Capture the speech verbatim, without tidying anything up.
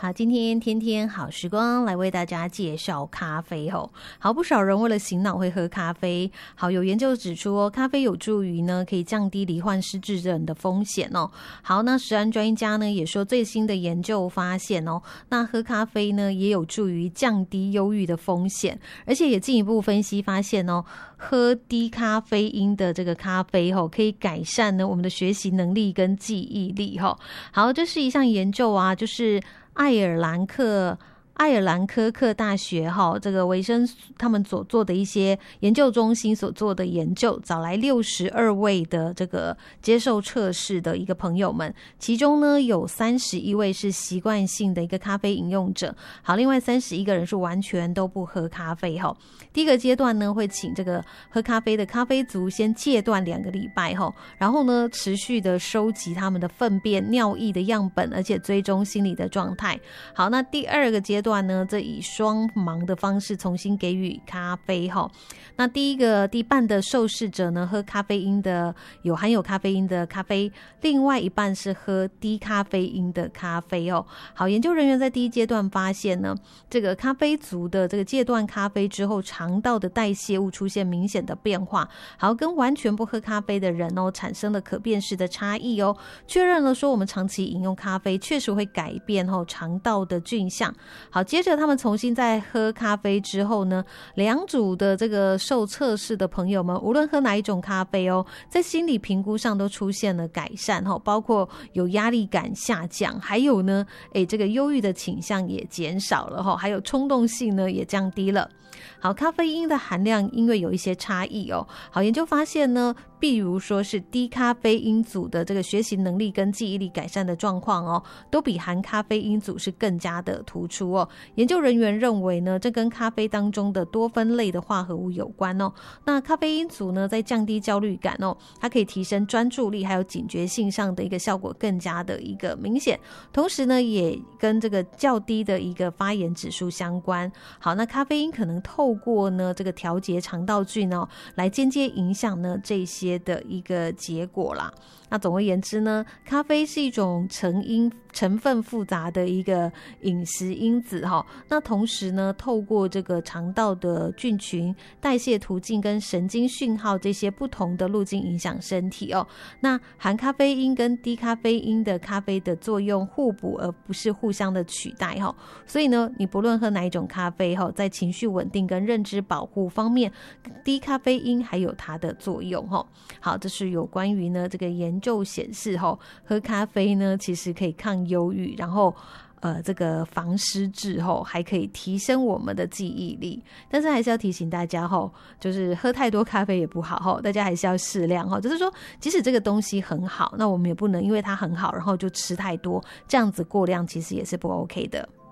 好，今天天天好时光来为大家介绍咖啡哦。好，不少人为了醒脑会喝咖啡。好，有研究指出哦，咖啡有助于呢可以降低罹患失智症的风险哦。好，那食安专家呢也说，最新的研究发现哦，那喝咖啡呢也有助于降低忧郁的风险，而且也进一步分析发现哦，喝低咖啡因的这个咖啡哦，可以改善呢我们的学习能力跟记忆力哈。好，这是一项研究啊，就是爱尔兰克爱尔兰科克大学哈，这个维生他们所做的一些研究中心所做的研究，找来六十二位的这个接受测试的一个朋友们，其中呢有三十一位是习惯性的一个咖啡饮用者，好，另外三十一个人是完全都不喝咖啡哈。第一个阶段呢，会请这个喝咖啡的咖啡族先戒断两个礼拜哈，然后呢持续的收集他们的粪便、尿液的样本，而且追踪心理的状态。好，那第二个阶段段呢，这以双盲的方式重新给予咖啡哈。那第一个第半的受试者呢，喝咖啡因的有含有咖啡因的咖啡，另外一半是喝低咖啡因的咖啡哦。好，研究人员在第一阶段发现呢，这个咖啡族的这个戒断咖啡之后，肠道的代谢物出现明显的变化，好，跟完全不喝咖啡的人哦，产生了可辨识的差异哦，确认了说我们长期饮用咖啡确实会改变哦肠道的菌相。好，接着他们重新在喝咖啡之后呢，两组的这个受测试的朋友们，无论喝哪一种咖啡哦，在心理评估上都出现了改善哦，包括有压力感下降，还有呢，诶，这个忧郁的倾向也减少了哈，还有冲动性呢也降低了。好，咖啡因的含量因为有一些差异哦，好，研究发现呢，比如说是低咖啡因组的这个学习能力跟记忆力改善的状况哦，都比含咖啡因组是更加的突出哦。研究人员认为呢，这跟咖啡当中的多酚类的化合物有关哦。那咖啡因组呢，在降低焦虑感哦，它可以提升专注力还有警觉性上的一个效果更加的一个明显，同时呢，也跟这个较低的一个发炎指数相关。好，那咖啡因可能透过呢这个调节肠道菌哦，来间接影响呢这些的一个结果啦。那总而言之呢，咖啡是一种成因成分复杂的一个饮食因子哈。那同时呢，透过这个肠道的菌群、代谢途径跟神经讯号这些不同的路径影响身体哦。那含咖啡因跟低咖啡因的咖啡的作用互补，而不是互相的取代哈。所以呢，你不论喝哪一种咖啡哈，在情绪稳定跟认知保护方面，低咖啡因还有它的作用哈。好，这是有关于呢这个研究显示哈，喝咖啡呢其实可以抗忧郁，然后呃，这个防失智后还可以提升我们的记忆力，但是还是要提醒大家吼，就是喝太多咖啡也不好吼，大家还是要适量吼。就是说，即使这个东西很好，那我们也不能因为它很好，然后就吃太多，这样子过量其实也是不 OK 的。